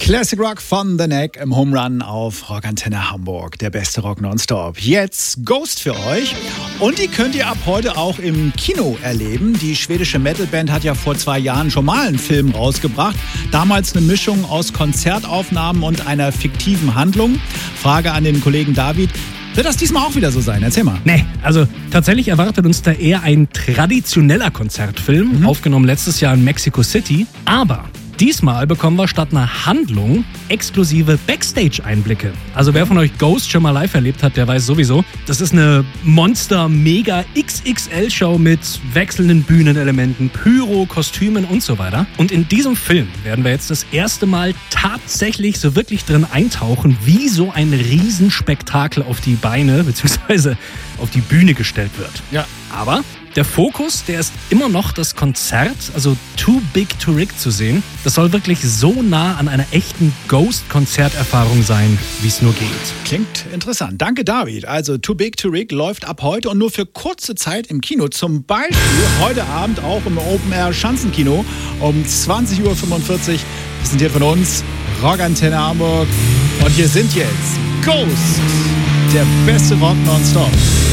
Classic Rock von The Neck im Home Run auf Rockantenne Hamburg. Der beste Rock nonstop. Jetzt Ghost für euch. Und die könnt ihr ab heute auch im Kino erleben. Die schwedische Metalband hat ja vor 2 Jahren schon mal einen Film rausgebracht. Damals eine Mischung aus Konzertaufnahmen und einer fiktiven Handlung. Frage an den Kollegen David. Wird das diesmal auch wieder so sein? Erzähl mal. Nee, also tatsächlich erwartet uns da eher ein traditioneller Konzertfilm, aufgenommen letztes Jahr in Mexico City. Aber diesmal bekommen wir statt einer Handlung exklusive Backstage-Einblicke. Also wer von euch Ghost schon mal live erlebt hat, der weiß sowieso, das ist eine Monster-Mega-XXL-Show mit wechselnden Bühnenelementen, Pyro, Kostümen und so weiter. Und in diesem Film werden wir jetzt das erste Mal tatsächlich so wirklich drin eintauchen, wie so ein Riesenspektakel auf die Beine bzw. auf die Bühne gestellt wird. Ja. Aber der Fokus, der ist immer noch das Konzert, also Too Big to Rig zu sehen. Das soll wirklich so nah an einer echten Ghost-Konzerterfahrung sein, wie es nur geht. Klingt interessant. Danke, David. Also Too Big to Rig läuft ab heute und nur für kurze Zeit im Kino. Zum Beispiel heute Abend auch im Open-Air-Schanzenkino um 20.45 Uhr. Präsentiert von uns Rockantenne Hamburg. Und hier sind jetzt Ghost, der beste Rock nonstop.